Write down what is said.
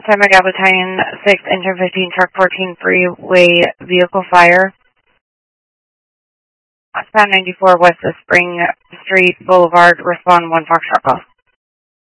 San Miguel Battalion 6, Engine 15, Truck 14, Freeway Vehicle Fire. Westbound 94 west of Spring Street Boulevard, respond 1 Foxtrot call.